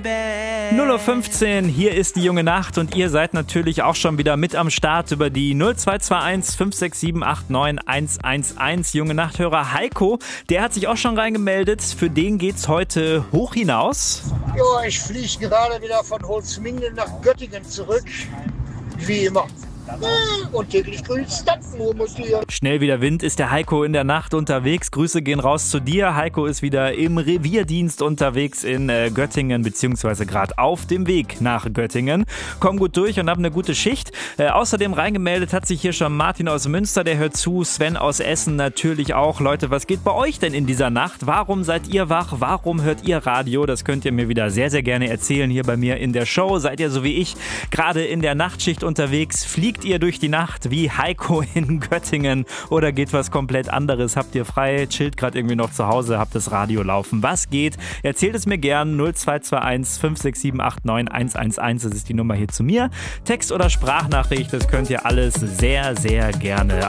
0:15 Uhr, hier ist die junge Nacht und ihr seid natürlich auch schon wieder mit am Start über die 0221 567 89 111. Junge Nachthörer Heiko, der hat sich auch schon reingemeldet. Für den geht's heute hoch hinaus. Ja, ich fliege gerade wieder von Holzminden nach Göttingen zurück. Wie immer. Und täglich grüßt das Murmeltier. Schnell wieder Wind ist der Heiko in der Nacht unterwegs. Grüße gehen raus zu dir. Heiko ist wieder im Revierdienst unterwegs in Göttingen, beziehungsweise gerade auf dem Weg nach Göttingen. Komm gut durch und hab eine gute Schicht. Außerdem reingemeldet hat sich hier schon Martin aus Münster, der hört zu. Sven aus Essen natürlich auch. Leute, was geht bei euch denn in dieser Nacht? Warum seid ihr wach? Warum hört ihr Radio? Das könnt ihr mir wieder sehr, sehr gerne erzählen hier bei mir in der Show. Seid ihr so wie ich gerade in der Nachtschicht unterwegs? Fliegt ihr durch die Nacht wie Heiko in Göttingen oder geht was komplett anderes? Habt ihr frei, chillt gerade irgendwie noch zu Hause, habt das Radio laufen? Was geht? Erzählt es mir gern. 0221 567 89 111, das ist die Nummer hier zu mir. Text oder Sprachnachricht, das könnt ihr alles sehr, sehr gerne